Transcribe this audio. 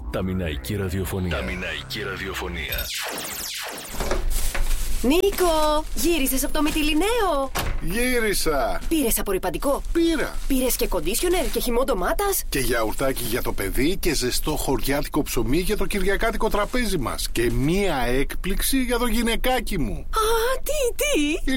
Ταμιναϊκή ραδιοφωνία. Ταμιναϊκή ραδιοφωνία. Νίκο, γύρισες από το Μυτιληναίο? Γύρισα. Πήρες απορρυπαντικό? Πήρα. Πήρες και κοντίσιονερ και χυμό ντομάτας? Και γιαουρτάκι για το παιδί και ζεστό χωριάτικο ψωμί για το κυριακάτικο τραπέζι μας. Και μία έκπληξη για το γυναικάκι μου. Α, τι?